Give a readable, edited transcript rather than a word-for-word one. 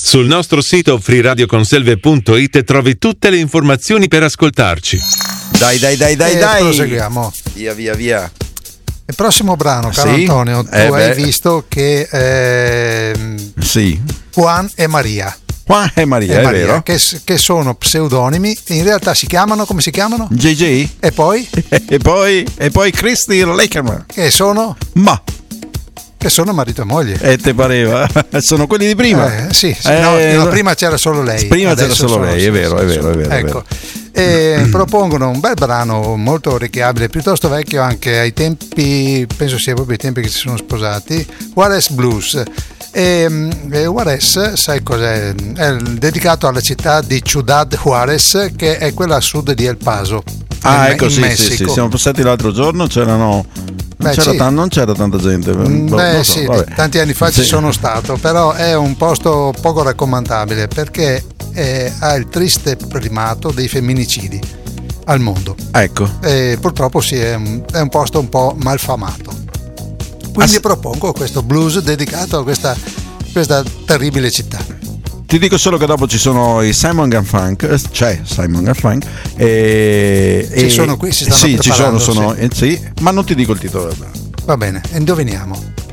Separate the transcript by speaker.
Speaker 1: Sul nostro sito freeradioconselve.it trovi tutte le informazioni per ascoltarci.
Speaker 2: Dai.
Speaker 3: Proseguiamo.
Speaker 2: Via.
Speaker 3: Il prossimo brano, caro Antonio, tu hai visto che
Speaker 2: sì.
Speaker 3: Juan e Maria,
Speaker 2: è vero.
Speaker 3: che sono pseudonimi, in realtà come si chiamano?
Speaker 2: JJ
Speaker 3: e poi
Speaker 2: Christy Lakerman,
Speaker 3: che sono marito e moglie.
Speaker 2: Te pareva? Sono quelli di prima?
Speaker 3: Sì. No, prima c'era solo lei.
Speaker 2: Prima c'era solo lei, è vero.
Speaker 3: Ecco. E propongono un bel brano molto orecchiabile, piuttosto vecchio anche ai tempi, penso sia proprio i tempi che si sono sposati, Juarez Blues. E Juarez, sai cos'è? È dedicato alla città di Ciudad Juárez, che è quella a sud di El Paso.
Speaker 2: Ecco, sì, siamo passati l'altro giorno, non c'era tanta gente.
Speaker 3: Tanti anni fa ci sono stato, però è un posto poco raccomandabile perché ha il triste primato dei femminicidi al mondo.
Speaker 2: Ecco.
Speaker 3: E purtroppo è un posto un po' malfamato. Quindi propongo questo blues dedicato a questa terribile città.
Speaker 2: Ti dico solo che dopo ci sono i Simon Garfunkel, c'è Simon Garfunkel
Speaker 3: ci sono qui, si stanno preparando.
Speaker 2: Sì, ma non ti dico il titolo del brano.
Speaker 3: Va bene, indoviniamo.